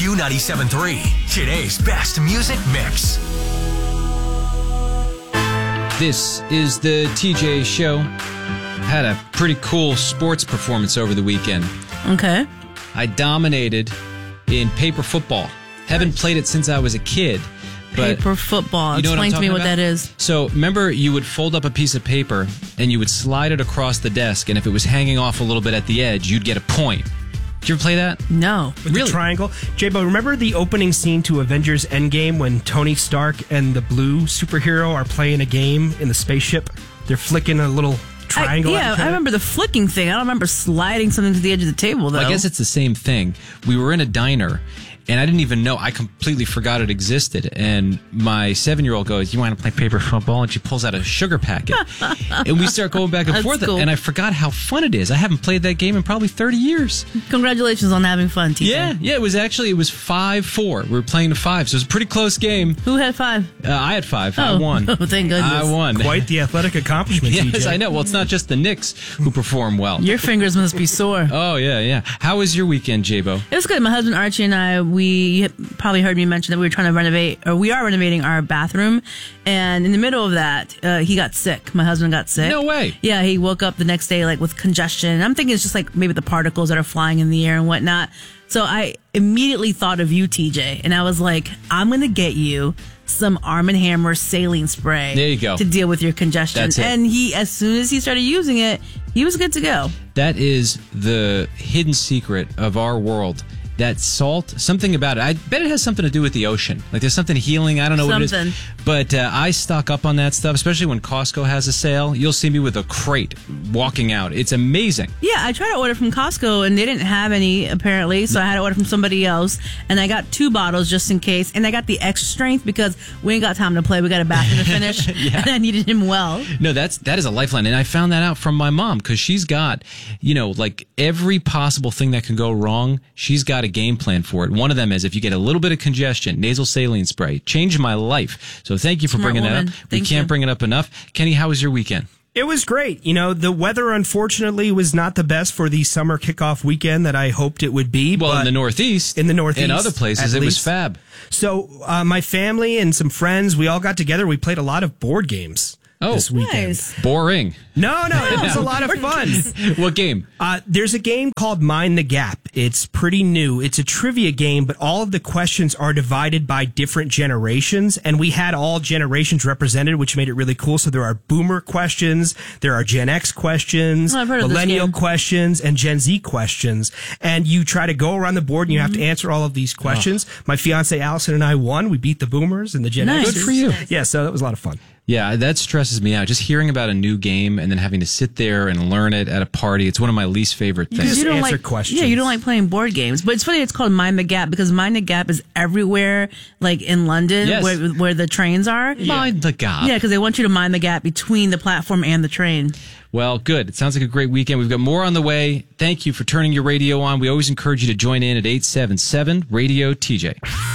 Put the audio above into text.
Q97.3, today's best music mix. This is the TJ Show. Had a pretty cool sports performance over the weekend. Okay. I dominated in paper football. Haven't played it since I was a kid. But Paper football. you know Explain to me what about? that is. So remember, you would fold up a piece of paper and you would slide it across the desk, and if it was hanging off a little bit at the edge, you'd get a point. Did you ever play that? No. With the triangle. J-Bo, remember the opening scene to Avengers Endgame when Tony Stark and the blue superhero are playing a game in the spaceship? They're flicking a little triangle. I remember the flicking thing. I don't remember sliding something to the edge of the table, though. I guess it's the same thing. We were in a diner, and I didn't even know. I completely forgot it existed. And my 7-year-old goes, "You want to play paper football?" And she pulls out a sugar packet. And we start going back and That's forth. cool. And I forgot how fun it is. I haven't played that game in probably 30 years. Congratulations on having fun, TJ. Yeah. It was 5-4. We were playing to 5, so it was a pretty close game. Who had 5? I had 5. I won. Oh, thank goodness. I won. Quite the athletic accomplishment, Yes, TJ. I know. Well, it's not just the Knicks who perform well. Your fingers must be sore. Oh, yeah. How was your weekend, J-Bo? It was good. My husband Archie and I, we probably heard me mention that we were trying to renovate, or we are renovating our bathroom. And in the middle of that, he got sick. My husband got sick. No way. Yeah, he woke up the next day like with congestion. And I'm thinking it's just like maybe the particles that are flying in the air and whatnot. So I immediately thought of you, TJ, and I was like, I'm going to get you some Arm & Hammer saline spray. There you go. To deal with your congestion. That's it. And he, as soon as he started using it, he was good to go. That is the hidden secret of our world. That salt, something about it. I bet it has something to do with the ocean. Like there's something healing. I don't know what it is. But I stock up on that stuff, especially when Costco has a sale. You'll see me with a crate walking out. It's amazing. Yeah, I tried to order from Costco and they didn't have any apparently, so I had to order from somebody else. And I got 2 bottles just in case. And I got the extra strength because we ain't got time to play. We got a bathroom to finish. And I needed him well. No, that is a lifeline. And I found that out from my mom because she's got, like every possible thing that can go wrong, she's got a game plan for it. One of them is if you get a little bit of congestion, nasal saline spray. Changed my life. So thank you for Smart bringing woman. that up. Thank We can't you. bring it up enough. Kenny, how was your weekend? It was great. The weather, unfortunately, was not the best for the summer kickoff weekend that I hoped it would be. Well, but in the Northeast. In other places, at it was least. fab. So my family and some friends, we all got together. We played a lot of board games this weekend. Nice. Boring. No, it was a lot of fun. What game? There's a game called Mind the Gap. It's pretty new. It's a trivia game, but all of the questions are divided by different generations, and we had all generations represented, which made it really cool. So there are boomer questions, there are Gen X questions, Oh, I've heard of this millennial game. questions, and Gen Z questions. And you try to go around the board and you have to answer all of these questions. My fiance Allison and I won. We beat the boomers and the Gen Nice. Xers. Good for you. Yeah, so that was a lot of fun. Yeah, that stresses me out. Just hearing about a new game and then having to sit there and learn it at a party. It's one of my least favorite things. Just You don't answer like questions. Yeah, you don't like playing board games. But it's funny it's called Mind the Gap because Mind the Gap is everywhere, like in London, Yes. where the trains are. Mind the gap. Yeah, because they want you to mind the gap between the platform and the train. Well, good. It sounds like a great weekend. We've got more on the way. Thank you for turning your radio on. We always encourage you to join in at 877 Radio TJ.